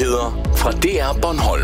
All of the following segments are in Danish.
Nyheder fra DR Bornholm.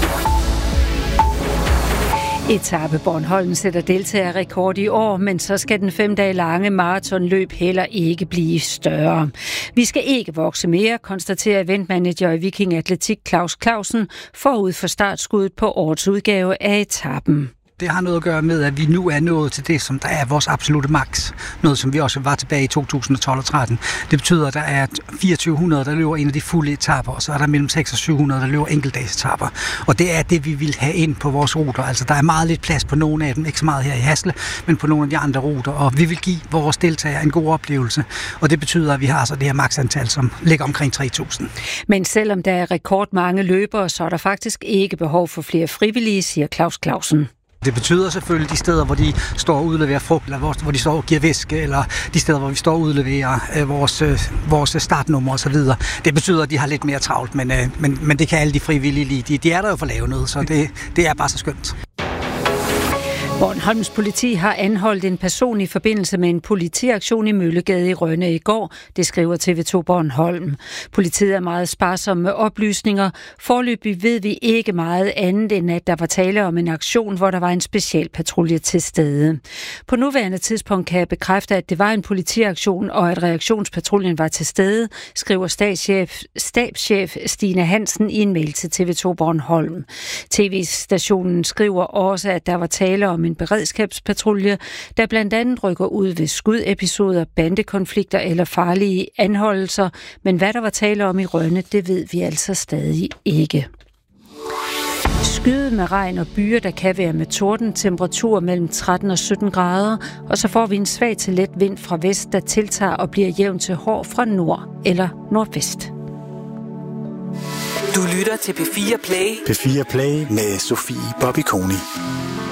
Etape Bornholm sætter deltagerrekord i år, men så skal den 5 dage lange maratonløb heller ikke blive større. Vi skal ikke vokse mere, konstaterer eventmanager i Viking Atletik Claus Clausen forud for startskuddet på årets udgave af etapen. Det har noget at gøre med, at vi nu er nået til det, som der er vores absolute max. Noget, som vi også var tilbage i 2012 og 13. Det betyder, at der er 2400, der løber en af de fulde etaper, og så er der mellem 600 og 700, der løber enkeltdagsetaper. Og det er det, vi vil have ind på vores ruter. Altså, der er meget lidt plads på nogle af dem, ikke så meget her i Hasle, men på nogle af de andre ruter. Og vi vil give vores deltagere en god oplevelse. Og det betyder, at vi har så det her maksantal, som ligger omkring 3000. Men selvom der er rekordmange løbere, så er der faktisk ikke behov for flere frivillige, siger Claus Clausen. Det betyder selvfølgelig de steder, hvor de står og udleverer frugt, eller hvor de står og giver væske, eller de steder, hvor vi står og udleverer vores startnummer osv. Det betyder, at de har lidt mere travlt, men det kan alle de frivillige lide. De er der jo for at lave noget, så det er bare så skønt. Bornholms politi har anholdt en person i forbindelse med en politiaktion i Møllegade i Rønne i går, det skriver TV2 Bornholm. Politiet er meget sparsom med oplysninger. Foreløbig ved vi ikke meget andet end, at der var tale om en aktion, hvor der var en specialpatrulje til stede. På nuværende tidspunkt kan jeg bekræfte, at det var en politiaktion, og at reaktionspatruljen var til stede, skriver stabschef Stine Hansen i en mail til TV2 Bornholm. TV-stationen skriver også, at der var tale om en beredskabspatrulje, der blandt andet rykker ud ved skudepisoder, bandekonflikter eller farlige anholdelser. Men hvad der var tale om i Rønne, det ved vi altså stadig ikke. Skyet med regn og byer, der kan være med torden, temperatur mellem 13 og 17 grader, og så får vi en svag til let vind fra vest, der tiltager og bliver jævn til hård fra nord eller nordvest. Du lytter til P4 Play. P4 Play med Sofie Bobby Koni.